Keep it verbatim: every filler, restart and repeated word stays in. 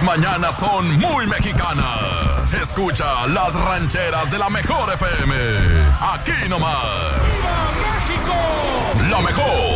Tus mañanas son muy mexicanas. Escucha las rancheras de la mejor F M. Aquí nomás. ¡Viva México! La mejor.